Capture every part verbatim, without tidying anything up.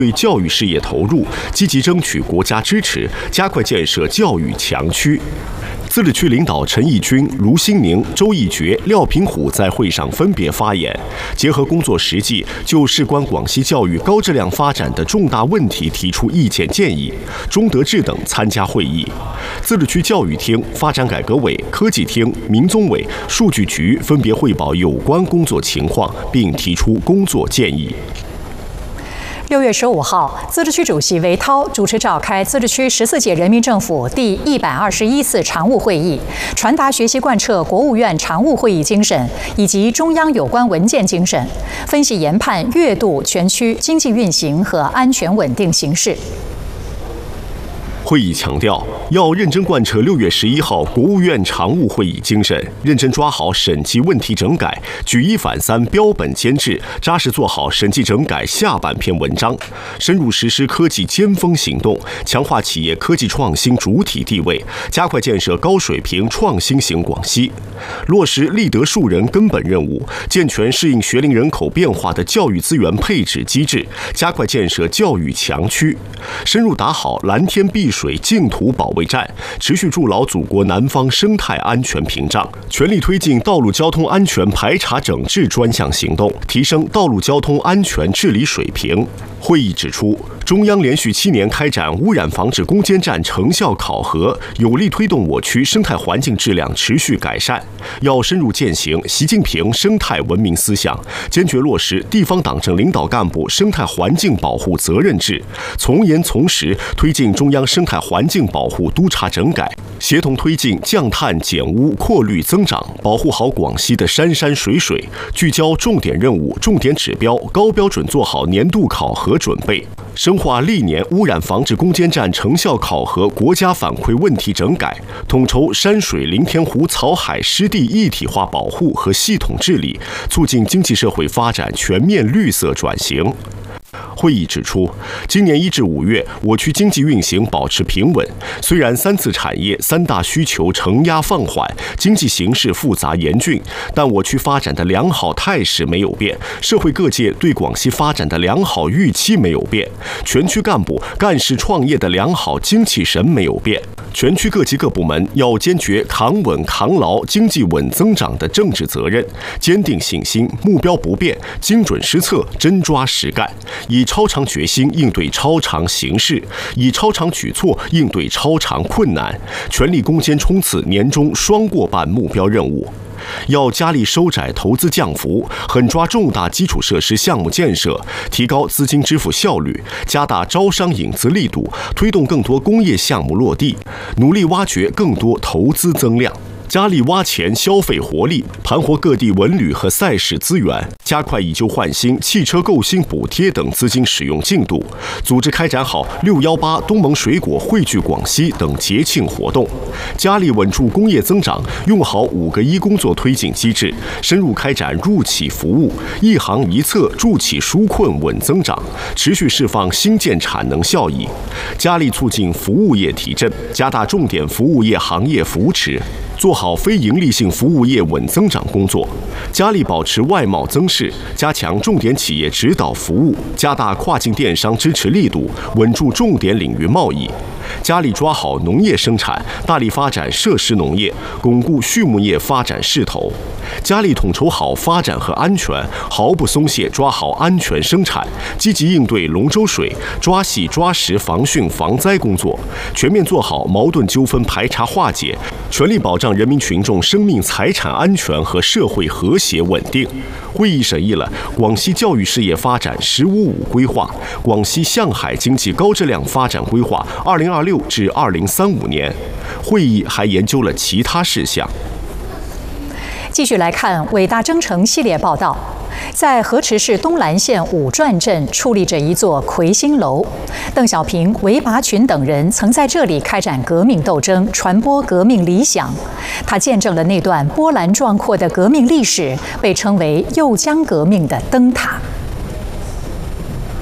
对教育事业投入，积极争取国家支持，加快建设教育强区。自治区领导陈义军、卢新宁、周义觉、廖平虎在会上分别发言，结合工作实际，就事关广西教育高质量发展的重大问题提出意见建议。钟德志等参加会议。自治区教育厅、发展改革委、科技厅、民综委、数据局分别汇报有关工作情况，并提出工作建议。 六月十五号，自治区主席韦涛主持召开自治区十四届人民政府第一百二十一次常务会议，传达学习贯彻国务院常务会议精神以及中央有关文件精神，分析研判月度全区经济运行和安全稳定形势。 会议强调，要认真贯彻六月十一号国务院常务会议精神，认真抓好审计问题整改，举一反三，标本兼治，扎实做好审计整改下半篇文章，深入实施科技尖峰行动，强化企业科技创新主体地位，加快建设高水平创新型广西，落实立德树人根本任务，健全适应学龄人口变化的教育资源配置机制，加快建设教育强区，深入打好蓝天碧水水净土保卫战，持续筑牢祖国南方生态安全屏障，全力推进道路交通安全排查整治专项行动，提升道路交通安全治理水平。会议指出，中央连续七年开展污染防治攻坚战成效考核，有力推动我区生态环境质量持续改善。要深入践行习近平生态文明思想，坚决落实地方党政领导干部生态环境保护责任制，从严从实推进中央生态环境保护督查整改，协同推进降碳减污扩绿增长，保护好广西的山山水水，聚焦重点任务、重点指标，高标准做好年度考核准备，深化历年污染防治攻坚战成效考核国家反馈问题整改，统筹山水林田湖草海湿地一体化保护和系统治理，促进经济社会发展全面绿色转型。会议指出，今年一至五月，我区经济运行保持平稳。虽然三次产业、三大需求承压放缓，经济形势复杂严峻，但我区发展的良好态势没有变，社会各界对广西发展的良好预期没有变，全区干部干事创业的良好精气神没有变。全区各级各部门要坚决扛稳扛牢经济稳增长的政治责任，坚定信心，目标不变，精准施策，真抓实干，以超常决心应对超常形势，以超常举措应对超常困难，全力攻坚冲刺年终双过半目标任务。要加力收窄投资降幅，狠抓重大基础设施项目建设，提高资金支付效率，加大招商引资力度，推动更多工业项目落地，努力挖掘更多投资增量。加力挖潜消费活力，盘活各地文旅和赛事资源，加快以旧换新、汽车购新补贴等资金使用进度，组织开展好六幺八东盟水果汇聚广西等节庆活动，加力稳住工业增长，用好五个一工作推进机制，深入开展入企服务，一行一策助企纾困稳增长，持续释放新建产能效益，加力促进服务业提振，加大重点服务业行业扶持，做好非营利性服务业稳增长工作，加力保持外贸增势，加强重点企业指导服务，加大跨境电商支持力度，稳住重点领域贸易，加力抓好农业生产，大力发展设施农业，巩固畜牧业发展势头，加力统筹好发展和安全，毫不松懈抓好安全生产，积极应对龙舟水，抓细抓实防汛防灾工作，全面做好矛盾纠纷排查化解，全力保障人民群众生命财产安全和社会和谐稳定。会议审议了广西教育事业发展“十五五”规划、广西向海经济高质量发展规划（二零二六至二零三五年）。会议还研究了其他事项。 继续来看伟大征程系列报道。在河池市东兰县五转镇矗立着一座魁星楼，邓小平、韦拔群等人曾在这里开展革命斗争，传播革命理想。他见证了那段波澜壮阔的革命历史，被称为右江革命的灯塔。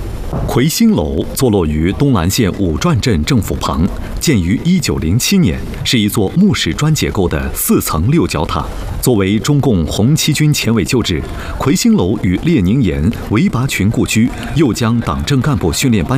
魁星楼坐落于东兰县五转镇政府旁，建于一九零七年，是一座木石砖结构的四层六角塔。作为中共红七军前委旧址，魁星楼与列宁岩、韦拔群故居、右江党政干部训练班